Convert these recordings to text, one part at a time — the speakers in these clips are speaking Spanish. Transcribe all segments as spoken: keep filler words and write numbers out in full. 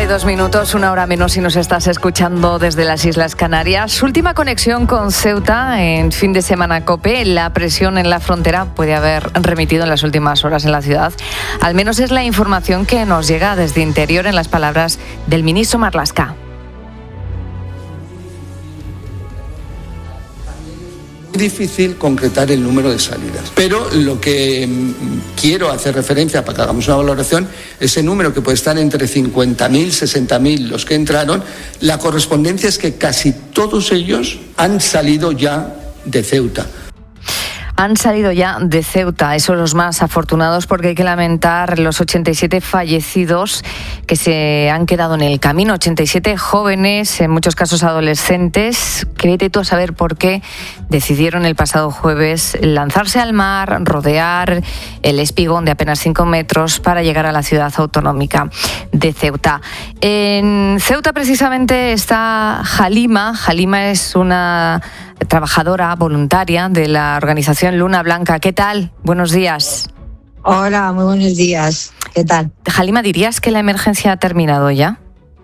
dos minutos, una hora menos si nos estás escuchando desde las Islas Canarias. Última conexión con Ceuta en fin de semana COPE. La presión en la frontera puede haber remitido en las últimas horas en la ciudad. Al menos es la información que nos llega desde interior en las palabras del ministro Marlaska. Difícil concretar el número de salidas, pero lo que quiero hacer referencia para que hagamos una valoración, ese número que puede estar entre cincuenta mil, sesenta mil los que entraron, la correspondencia es que casi todos ellos han salido ya de Ceuta. Han salido ya de Ceuta, esos los más afortunados, porque hay que lamentar los ochenta y siete fallecidos que se han quedado en el camino, ochenta y siete jóvenes, en muchos casos adolescentes, que vete tú a saber por qué decidieron el pasado jueves lanzarse al mar, rodear el espigón de apenas cinco metros para llegar a la ciudad autonómica de Ceuta. En Ceuta precisamente está Halima. Halima es una trabajadora voluntaria de la organización Luna Blanca. ¿Qué tal? Buenos días. Hola, muy buenos días. ¿Qué tal? Halima, ¿dirías que la emergencia ha terminado ya?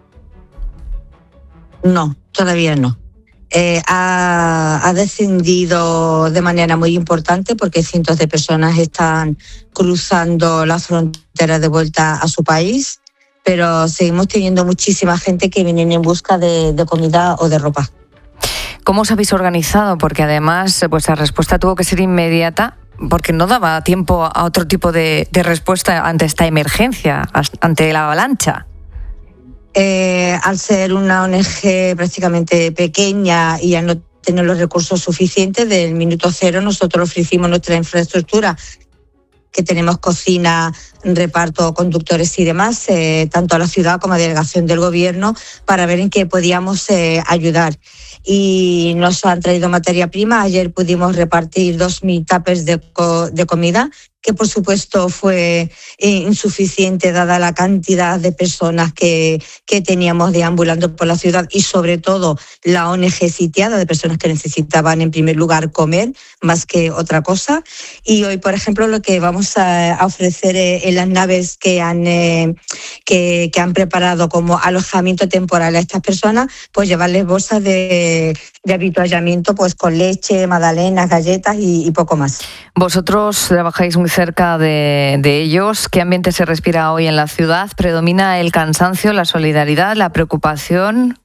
No, todavía no. Eh, ha, ha descendido de manera muy importante porque cientos de personas están cruzando la frontera de vuelta a su país, pero seguimos teniendo muchísima gente que viene en busca de, de comida o de ropa. ¿Cómo os habéis organizado? Porque además vuestra respuesta tuvo que ser inmediata, porque no daba tiempo a otro tipo de, de respuesta ante esta emergencia, ante la avalancha. Eh, al ser una O N Ge prácticamente pequeña y al no tener los recursos suficientes, del minuto cero nosotros ofrecimos nuestra infraestructura, que tenemos cocina, reparto, conductores y demás, eh, tanto a la ciudad como a la delegación del gobierno, para ver en qué podíamos eh, ayudar. Y nos han traído materia prima. Ayer pudimos repartir dos mil tuppers de, co- de comida, que por supuesto fue insuficiente dada la cantidad de personas que, que teníamos deambulando por la ciudad y sobre todo la O N Ge sitiada de personas que necesitaban en primer lugar comer más que otra cosa. Y hoy, por ejemplo, lo que vamos a, a ofrecer en las naves que han, eh, que, que han preparado como alojamiento temporal a estas personas, pues llevarles bolsas de, de habituallamiento pues con leche, magdalenas, galletas y, y poco más. Vosotros trabajáis muy cerca de, de ellos. ¿Qué ambiente se respira hoy en la ciudad? ¿Predomina el cansancio, la solidaridad, la preocupación?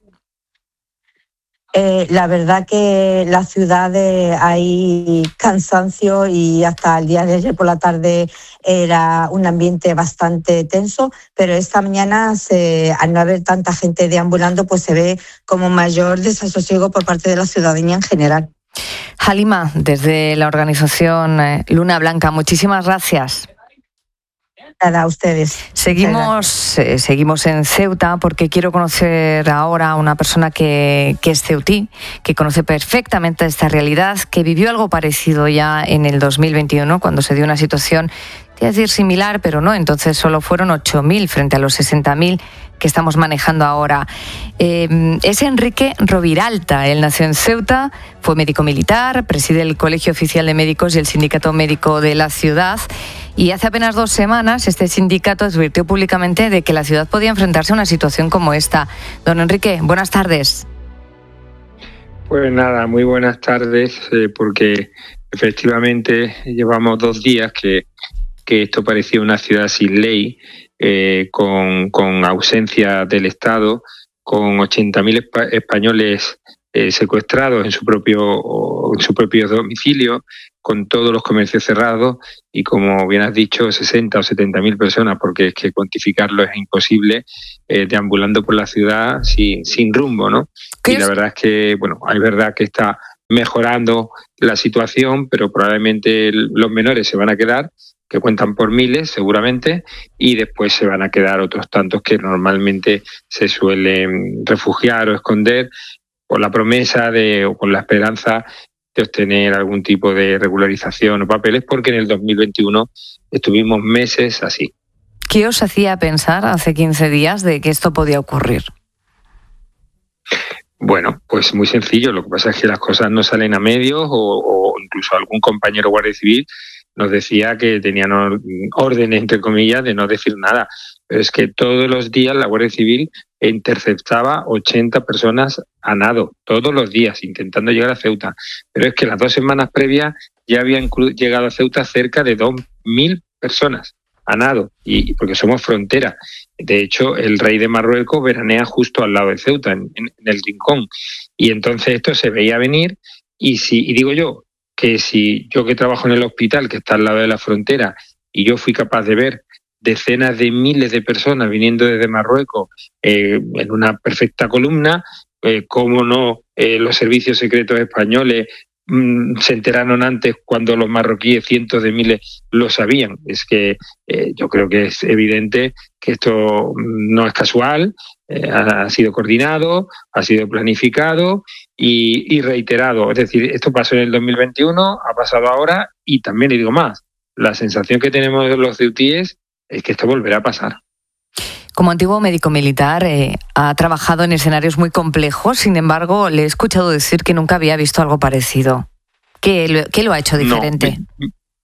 Eh, la verdad que la ciudad eh, hay cansancio y hasta el día de ayer por la tarde era un ambiente bastante tenso, pero esta mañana se, al no haber tanta gente deambulando, pues se ve como mayor desasosiego por parte de la ciudadanía en general. Halima, desde la organización Luna Blanca, muchísimas gracias. Nada, a ustedes. Seguimos, eh, seguimos en Ceuta porque quiero conocer ahora a una persona que, que es ceutí, que conoce perfectamente esta realidad, que vivió algo parecido ya en el dos mil veintiuno, cuando se dio una situación, te voy a decir similar, pero no, entonces solo fueron ocho mil frente a los sesenta mil que estamos manejando ahora. Eh, es Enrique Roviralta. Él nació en Ceuta, fue médico militar, preside el Colegio Oficial de Médicos y el Sindicato Médico de la ciudad. Y hace apenas dos semanas este sindicato advirtió públicamente de que la ciudad podía enfrentarse a una situación como esta. Don Enrique, buenas tardes. Pues nada, muy buenas tardes, eh, porque efectivamente llevamos dos días que, que esto parecía una ciudad sin ley, eh, con, con ausencia del Estado, con ochenta mil espa- españoles eh, secuestrados en su propio en su propio domicilio, con todos los comercios cerrados y, como bien has dicho, sesenta o setenta mil personas, porque es que cuantificarlo es imposible, eh, deambulando por la ciudad sin, sin rumbo, ¿no? Y la verdad es que, bueno, es verdad que está mejorando la situación, pero probablemente los menores se van a quedar, que cuentan por miles seguramente, y después se van a quedar otros tantos que normalmente se suelen refugiar o esconder por la promesa de o con la esperanza de obtener algún tipo de regularización o papeles, porque en el dos mil veintiuno estuvimos meses así. ¿Qué os hacía pensar hace quince días de que esto podía ocurrir? Bueno, pues muy sencillo. Lo que pasa es que las cosas no salen a medios, o, o incluso algún compañero guardia civil nos decía que tenían órdenes, entre comillas, de no decir nada. pero es que todos los días la Guardia Civil interceptaba ochenta personas a nado, todos los días, intentando llegar a Ceuta. Pero es que las dos semanas previas ya habían llegado a Ceuta cerca de dos mil personas a nado, y porque somos frontera. De hecho, el rey de Marruecos veranea justo al lado de Ceuta, en, en, en el rincón. Y entonces esto se veía venir, y, si, y digo yo, que si yo que trabajo en el hospital, que está al lado de la frontera, y yo fui capaz de ver decenas de miles de personas viniendo desde Marruecos eh, en una perfecta columna, eh, cómo no eh, los servicios secretos españoles mmm, se enteraron antes cuando los marroquíes, cientos de miles, lo sabían. Es que eh, yo creo que es evidente que esto no es casual, eh, ha, ha sido coordinado, ha sido planificado y, y reiterado. Es decir, esto pasó en el dos mil veintiuno, ha pasado ahora, y también le digo más, la sensación que tenemos los ceutíes es que esto volverá a pasar. Como antiguo médico militar, eh, ha trabajado en escenarios muy complejos, sin embargo, le he escuchado decir que nunca había visto algo parecido. ¿Qué lo, qué lo ha hecho diferente? No,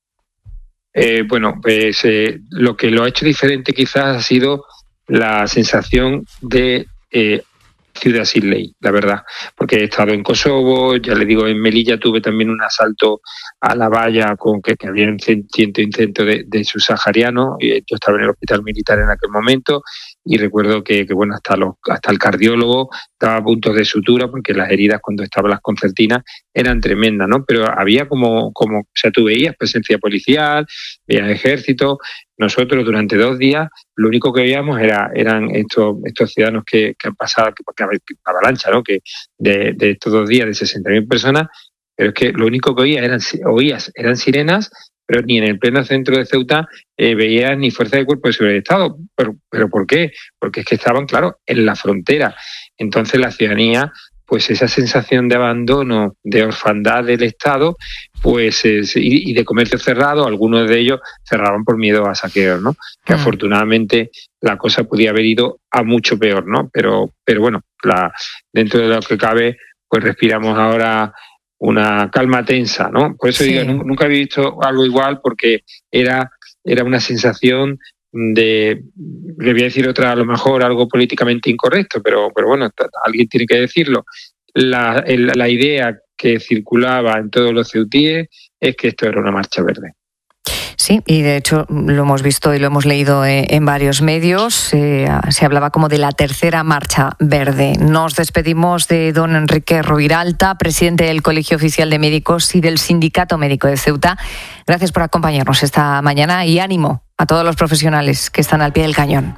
eh, bueno, pues eh, lo que lo ha hecho diferente quizás ha sido la sensación de eh, ciudad sin ley, la verdad, porque he estado en Kosovo, ya le digo, en Melilla tuve también un asalto a la valla con que, que había un ciento intento de, de subsaharianos, y yo estaba en el hospital militar en aquel momento, y recuerdo que, que bueno, hasta los hasta el cardiólogo daba puntos de sutura porque las heridas cuando estaban las concertinas eran tremendas, ¿no? Pero había como, como o sea, tú veías presencia policial, veías ejército. Nosotros durante dos días lo único que veíamos era, eran estos, estos ciudadanos que, que han pasado, que, que avalancha, ¿no? Que de, de estos dos días de sesenta mil personas, pero es que lo único que oía eran, oías eran sirenas, pero ni en el pleno centro de Ceuta eh, veías ni fuerza de cuerpo de seguridad de Estado. ¿Pero, ¿Pero por qué? Porque es que estaban, claro, en la frontera. Entonces la ciudadanía, pues esa sensación de abandono, de orfandad del Estado, pues es, y, y de comercio cerrado, algunos de ellos cerraban por miedo a saqueos, ¿no? Que mm. afortunadamente la cosa podía haber ido a mucho peor, ¿no? Pero, pero bueno, la, dentro de lo que cabe, pues respiramos ahora una calma tensa, ¿no? Por eso sí. digo, nunca había visto algo igual, porque era, era una sensación de, le voy a decir otra, a lo mejor algo políticamente incorrecto, pero, pero bueno, alguien tiene que decirlo. La, el, la idea que circulaba en todos los ceutíes es que esto era una marcha verde. Sí, y de hecho lo hemos visto y lo hemos leído en varios medios. Eh, se hablaba como de la tercera marcha verde. Nos despedimos de don Enrique Roviralta, presidente del Colegio Oficial de Médicos y del Sindicato Médico de Ceuta. Gracias por acompañarnos esta mañana y ánimo a todos los profesionales que están al pie del cañón.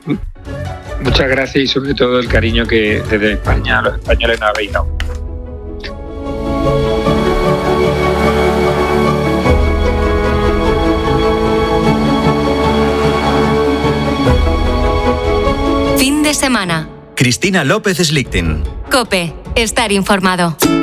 Muchas gracias y sobre todo el cariño que desde España los españoles nos habéis dado. Fin de semana. Cristina López Slichting. COPE. Estar informado.